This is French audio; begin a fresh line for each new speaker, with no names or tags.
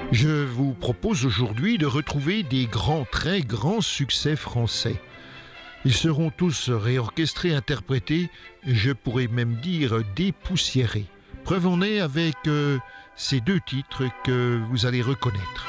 Je vous propose aujourd'hui de retrouver des grands, très grands succès français. Ils seront tous réorchestrés, interprétés, je pourrais même dire dépoussiérés. Preuve en est avec ces deux titres que vous allez reconnaître.